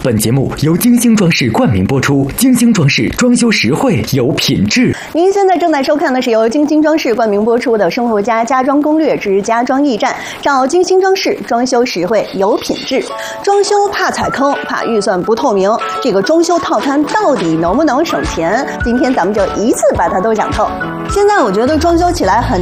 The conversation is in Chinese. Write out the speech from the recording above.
本节目由金星装饰冠名播出，金星装饰装修实惠有品质。 您现在正在收看的是由金星装饰冠名播出的《生活家家装攻略之家装驿站》，找金星装饰，装修实惠有品质。装修怕踩坑，怕预算不透明，这个装修套餐到底能不能省钱？今天咱们就一次把它都讲透。现在我觉得装修起来很